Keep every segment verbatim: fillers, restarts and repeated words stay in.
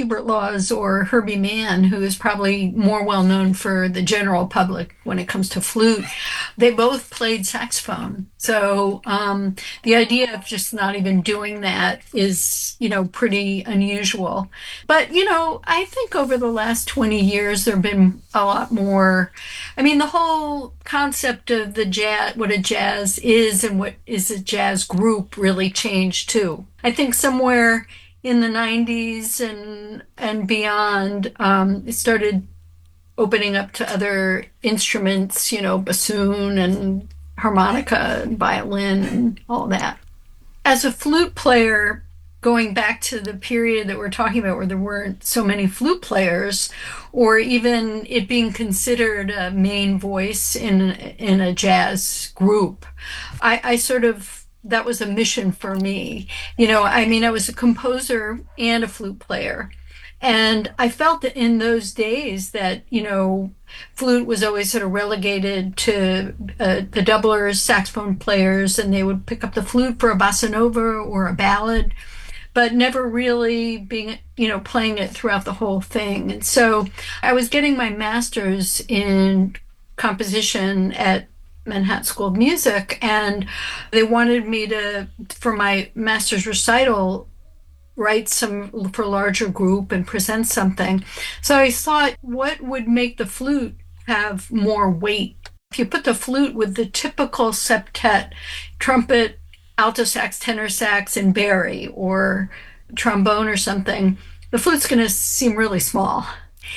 Hubert Laws or Herbie Mann, who is probably more well known for the general public when it comes to flute. They both played saxophone. So um, the idea of just not even doing that is, you know, pretty unusual. But, you know, I think over the last twenty years, there have been a lot more. I mean, the whole concept of the jazz, what a jazz is and what is a jazz group really changed too. I think somewhere in the nineties and and beyond, um, it started opening up to other instruments, you know, bassoon and harmonica and violin and all that. As a flute player, going back to the period that we're talking about where there weren't so many flute players, or even it being considered a main voice in in a jazz group, I, I sort of that was a mission for me. You know, I mean, I was a composer and a flute player. And I felt that in those days that, you know, flute was always sort of relegated to uh, the doublers, saxophone players, and they would pick up the flute for a bossa nova or a ballad, but never really being, you know, playing it throughout the whole thing. And so I was getting my master's in composition at Manhattan School of Music, and they wanted me to, for my master's recital, write some for a larger group and present something. So I thought, what would make the flute have more weight? If you put the flute with the typical septet, trumpet, alto sax, tenor sax, and bari, or trombone or something, the flute's going to seem really small.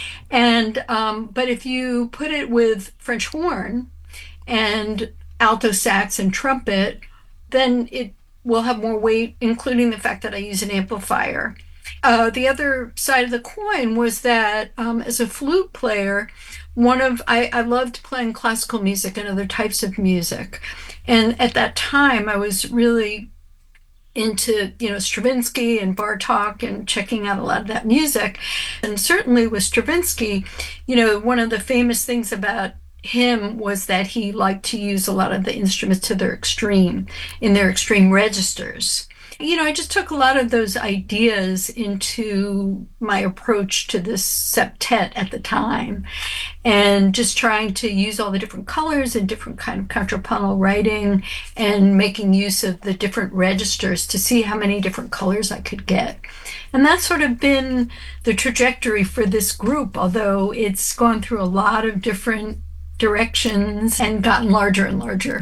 And um, but if you put it with French horn and alto sax and trumpet, then it will have more weight, including the fact that I use an amplifier. Uh, the other side of the coin was that um, as a flute player, one of I, I loved playing classical music and other types of music. And at that time, I was really into, you know, Stravinsky and Bartók and checking out a lot of that music. And certainly with Stravinsky, you know, one of the famous things about him was that he liked to use a lot of the instruments to their extreme, in their extreme registers. You know, I just took a lot of those ideas into my approach to this septet at the time, and just trying to use all the different colors and different kind of contrapuntal writing and making use of the different registers to see how many different colors I could get. And that's sort of been the trajectory for this group, although it's gone through a lot of different directions and gotten larger and larger.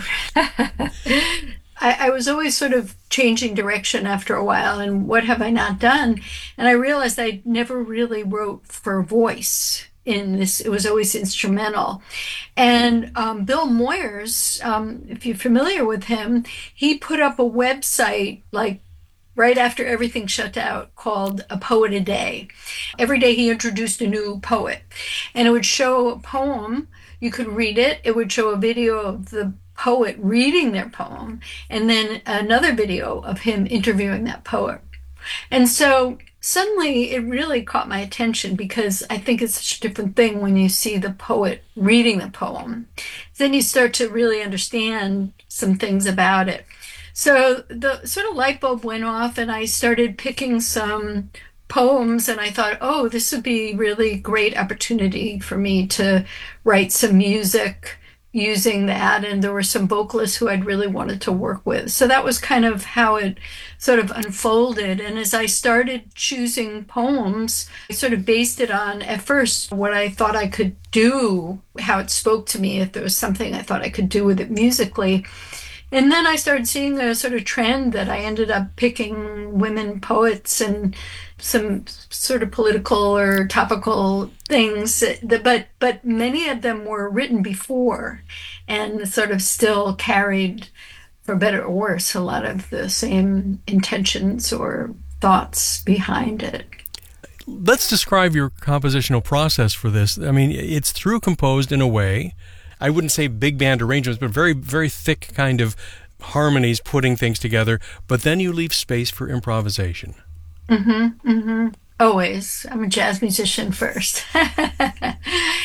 I, I was always sort of changing direction after a while, and what have I not done? And I realized I never really wrote for voice in this. It was always instrumental. And um, Bill Moyers, um, if you're familiar with him, he put up a website like right after everything shut out called A Poet a Day. Every day he introduced a new poet, and it would show a poem. You could read it. It would show a video of the poet reading their poem, and then another video of him interviewing that poet. And so suddenly it really caught my attention, because I think it's such a different thing when you see the poet reading the poem. Then you start to really understand some things about it. So the sort of light bulb went off, and I started picking some poems, and I thought, oh, this would be really great opportunity for me to write some music using that. And there were some vocalists who I'd really wanted to work with. So that was kind of how it sort of unfolded. And as I started choosing poems, I sort of based it on, at first, what I thought I could do, how it spoke to me, if there was something I thought I could do with it musically. And then I started seeing a sort of trend that I ended up picking women poets and some sort of political or topical things, but but many of them were written before and sort of still carried, for better or worse, a lot of the same intentions or thoughts behind it. Let's describe your compositional process for this. I mean, it's through composed in a way. I wouldn't say big band arrangements, but very, very thick kind of harmonies, putting things together. But then you leave space for improvisation. Mm-hmm, mm-hmm. Always. I'm a jazz musician first.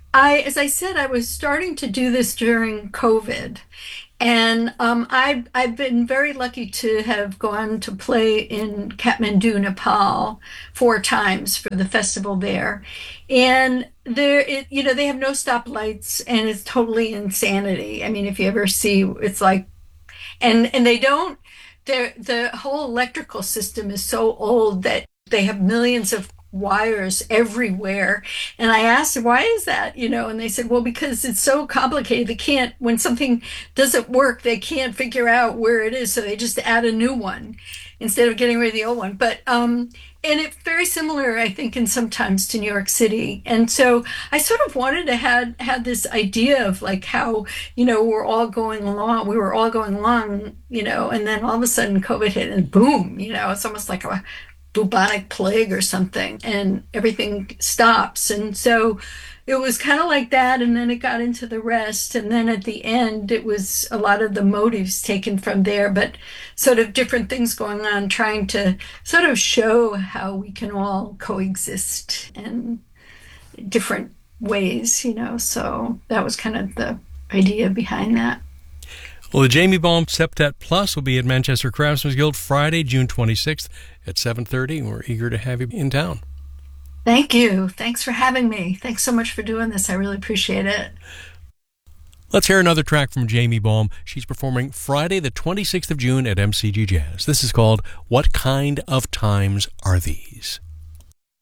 I, as I said, I was starting to do this during COVID. And um, I've I've been very lucky to have gone to play in Kathmandu, Nepal, four times for the festival there, and there, it, you know, they have no stoplights, and it's totally insanity. I mean, if you ever see, it's like, and and they don't. The the whole electrical system is so old that they have millions of wires everywhere. And I asked, why is that? You know, and they said, well, because it's so complicated. They can't, when something doesn't work, they can't figure out where it is. So they just add a new one instead of getting rid of the old one. But, um, and it's very similar, I think, in sometimes to New York City. And so I sort of wanted to had had this idea of like how, you know, we're all going along, we were all going along, you know, and then all of a sudden COVID hit and boom, you know, it's almost like a bubonic plague or something, and everything stops. And so it was kind of like that, and then it got into the rest, and then at the end it was a lot of the motives taken from there, but sort of different things going on, trying to sort of show how we can all coexist in different ways, you know. So that was kind of the idea behind that. Well, the Jamie Baum Septet Plus will be at Manchester Craftsman's Guild Friday, June twenty-sixth at seven thirty. We're eager to have you in town. Thank you. Thanks for having me. Thanks so much for doing this. I really appreciate it. Let's hear another track from Jamie Baum. She's performing Friday, the twenty-sixth of June at M C G Jazz. This is called What Kind of Times Are These?